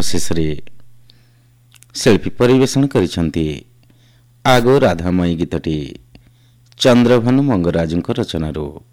ସର୍ବଶେଷରେ ଶିଳ୍ପୀ ପରିବେଷଣ କରିଛନ୍ତି ଆଗୋ ରାଧାମୟୀ ଗୀତଟି ଚନ୍ଦ୍ରଭାନୁ ମଙ୍ଗରାଜଙ୍କ ରଚନାରୁ।